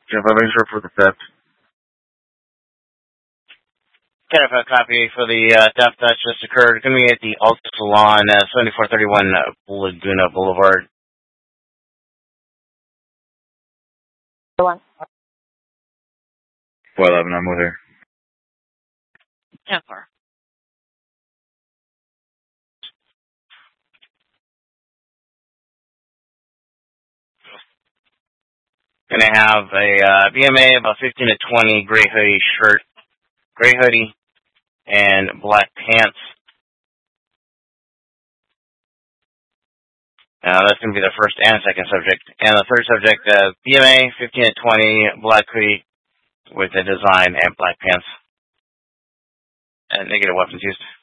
Jeff Evans for the theft. Got a copy for the theft that just occurred. Going to be at the Alta Salon, 7431 Laguna Boulevard. 411, I'm with her. 10-4. Going to have a BMA about 15 to 20, gray hoodie shirt, gray hoodie, and black pants. That's going to be the first and second subject. And the third subject, BMA 15 to 20, black hoodie with a design and black pants. And negative weapons used.